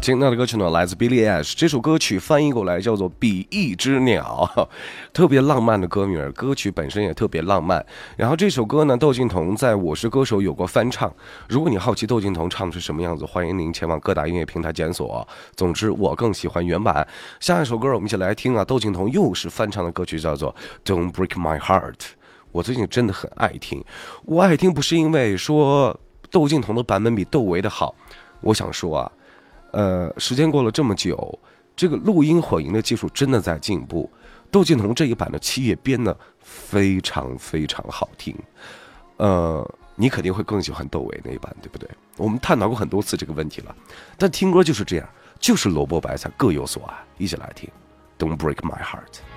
听到的歌曲呢，来自 Billie Eilish， 这首歌曲翻译过来叫做《比翼之鸟》，特别浪漫的歌名，歌曲本身也特别浪漫。然后这首歌呢，窦靖童在《我是歌手》有过翻唱。如果你好奇窦靖童唱的是什么样子，欢迎您前往各大音乐平台检索。总之，我更喜欢原版。下一首歌我们一起来听啊，窦靖童又是翻唱的歌曲，叫做《Don't Break My Heart》。我最近真的很爱听，我爱听不是因为说窦靖童的版本比窦唯的好，我想说啊。时间过了这么久，这个录音混音的技术真的在进步。窦靖童这一版的七月编的非常非常好听，你肯定会更喜欢窦唯那一版，对不对？我们探讨过很多次这个问题了，但听歌就是这样，就是萝卜白菜各有所爱。一起来听 Don't Break My Heart。